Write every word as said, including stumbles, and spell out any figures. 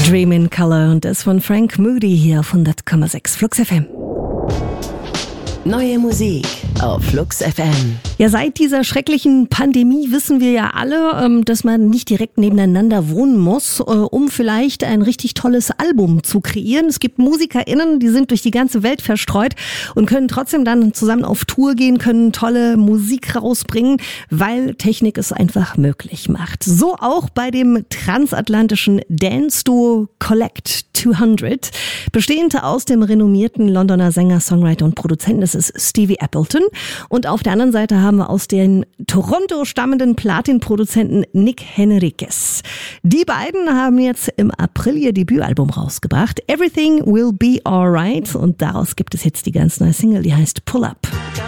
Dream in Color und das von Frank Moody hier auf hundert Komma sechs Flux F M. Neue Musik auf Flux F M. Ja, seit dieser schrecklichen Pandemie wissen wir ja alle, dass man nicht direkt nebeneinander wohnen muss, um vielleicht ein richtig tolles Album zu kreieren. Es gibt MusikerInnen, die sind durch die ganze Welt verstreut und können trotzdem dann zusammen auf Tour gehen, können tolle Musik rausbringen, weil Technik es einfach möglich macht. So auch bei dem transatlantischen Dance-Duo Collect zweihundert, bestehend aus dem renommierten Londoner Sänger, Songwriter und Produzenten. Das ist Stevie Appleton. Und auf der anderen Seite haben wir aus den Toronto stammenden Platin-Produzenten Nick Henriquez. Die beiden haben jetzt im April ihr Debütalbum rausgebracht. Everything Will Be Alright. Und daraus gibt es jetzt die ganz neue Single, die heißt Pull Up.